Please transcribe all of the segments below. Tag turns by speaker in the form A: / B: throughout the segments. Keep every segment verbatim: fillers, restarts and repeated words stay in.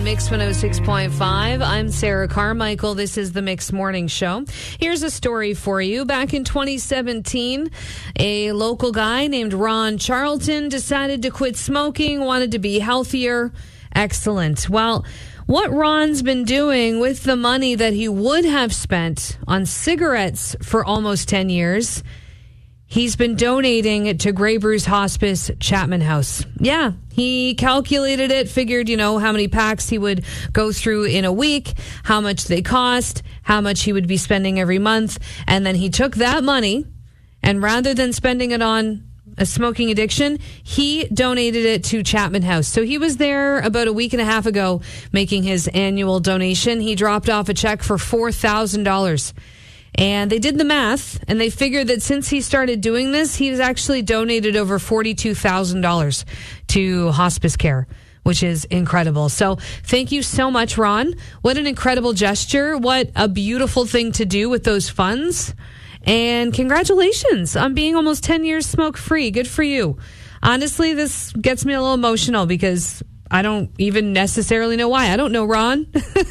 A: Mix one oh six point five. I'm Sarah Carmichael. This is the Mix Morning Show. Here's a story for you. Back in twenty seventeen, a local guy named Ron Charlton decided to quit smoking, wanted to be healthier. Excellent. Well, what Ron's been doing with the money that he would have spent on cigarettes for almost ten years, he's been donating to Grey Bruce Hospice Chapman House. Yeah, he calculated it, figured, you know, how many packs he would go through in a week, how much they cost, how much he would be spending every month. And then he took that money, and rather than spending it on a smoking addiction, he donated it to Chapman House. So he was there about a week and a half ago making his annual donation. He dropped off a check for four thousand dollars. And they did the math, and they figured that since he started doing this, he's actually donated over forty-two thousand dollars to hospice care, which is incredible. So thank you so much, Ron. What an incredible gesture. What a beautiful thing to do with those funds. And congratulations on being almost ten years smoke-free. Good for you. Honestly, this gets me a little emotional because I don't even necessarily know why. I don't know Ron.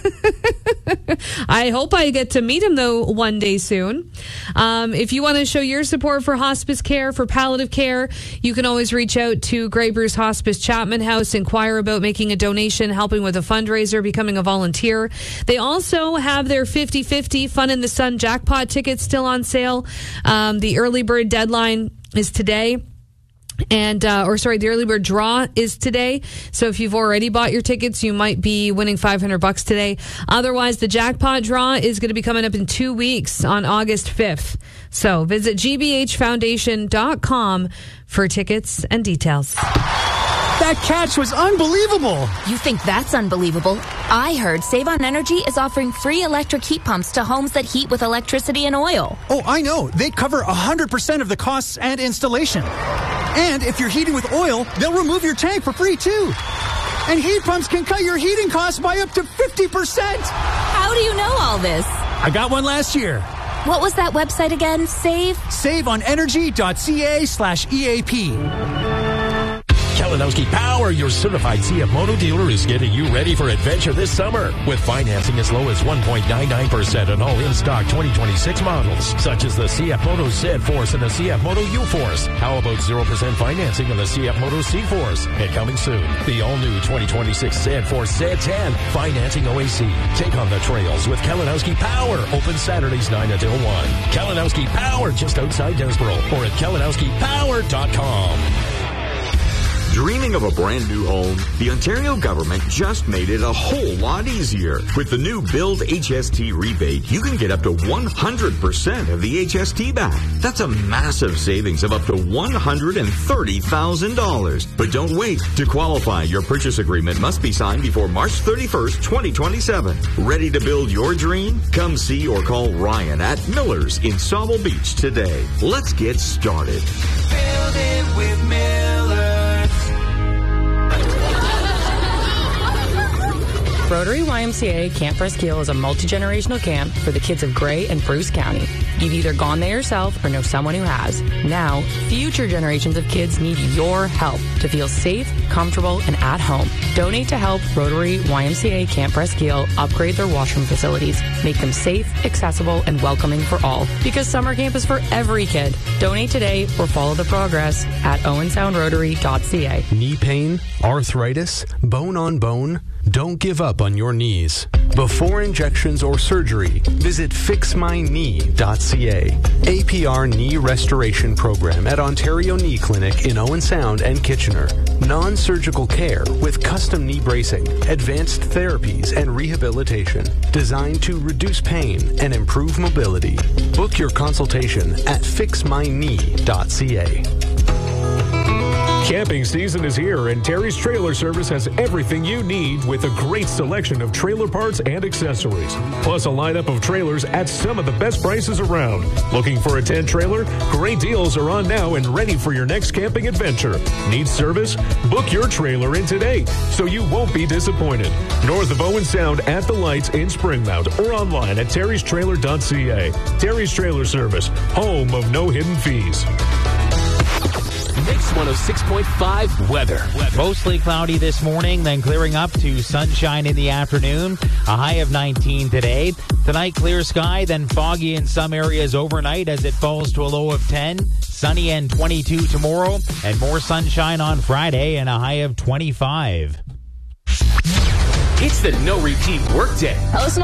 A: I hope I get to meet him, though, one day soon. Um, if you want to show your support for hospice care, for palliative care, you can always reach out to Grey Bruce Hospice Chapman House, inquire about making a donation, helping with a fundraiser, becoming a volunteer. They also have their fifty-fifty Fun in the Sun jackpot tickets still on sale. Um, the early bird deadline is today. And, uh, or sorry, the early bird draw is today. So if you've already bought your tickets, you might be winning five hundred bucks today. Otherwise, the jackpot draw is going to be coming up in two weeks on August fifth. So visit g b h foundation dot com for tickets and details.
B: That catch was unbelievable.
C: You think that's unbelievable? I heard Save On Energy is offering free electric heat pumps to homes that heat with electricity and oil.
B: Oh, I know. They cover one hundred percent of the costs and installation. And if you're heating with oil, they'll remove your tank for free, too. And heat pumps can cut your heating costs by up to fifty percent.
C: How do you know all this?
B: I got one last year.
C: What was that website again? Save?
B: save on energy dot c a slash E A P.
D: Kalinowski Power, your certified C F Moto dealer, is getting you ready for adventure this summer with financing as low as one point nine nine percent on all in-stock twenty twenty-six models, such as the C F Moto Z-Force and the C F Moto U-Force. How about zero percent financing on the C F Moto C-Force? And coming soon, the all-new twenty twenty-six Z-Force Z ten, financing O A C. Take on the trails with Kalinowski Power, open Saturdays nine until one. Kalinowski Power, just outside Desborough, or at kalinowski power dot com.
E: Dreaming of a brand new home? The Ontario government just made it a whole lot easier. With the new Build H S T rebate, you can get up to one hundred percent of the H S T back. That's a massive savings of up to one hundred thirty thousand dollars. But don't wait. To qualify, your purchase agreement must be signed before March thirty-first, twenty twenty-seven. Ready to build your dream? Come see or call Ryan at Miller's in Sauble Beach today. Let's get started.
F: Build it with Miller.
G: Rotary Y M C A Camp Presqu'île is a multi-generational camp for the kids of Grey and Bruce County. You've either gone there yourself or know someone who has. Now, future generations of kids need your help to feel safe, comfortable, and at home. Donate to help Rotary Y M C A Camp Presqu'île upgrade their washroom facilities, make them safe, accessible, and welcoming for all. Because summer camp is for every kid. Donate today or follow the progress at owen sound rotary dot c a.
H: Knee pain, arthritis, bone on bone. Don't give up on your knees. Before injections or surgery, visit fix my knee dot c a. A P R Knee Restoration Program at Ontario Knee Clinic in Owen Sound and Kitchener. Non-surgical care with custom knee bracing, advanced therapies, and rehabilitation designed to reduce pain and improve mobility. Book your consultation at fix my knee dot c a.
I: Camping season is here, and Terry's Trailer Service has everything you need with a great selection of trailer parts and accessories, plus a lineup of trailers at some of the best prices around. Looking for a tent trailer? Great deals are on now and ready for your next camping adventure. Need service? Book your trailer in today so you won't be disappointed. North of Owen Sound at the Lights in Springmount or online at terrys trailer dot c a. Terry's Trailer Service, home of no hidden fees.
J: Mix one oh six point five weather. weather.
K: Mostly cloudy this morning, then clearing up to sunshine in the afternoon. A high of nineteen today. Tonight, clear sky, then foggy in some areas overnight as it falls to a low of ten. Sunny and twenty-two tomorrow, and more sunshine on Friday and a high of twenty-five.
J: It's the no repeat workday.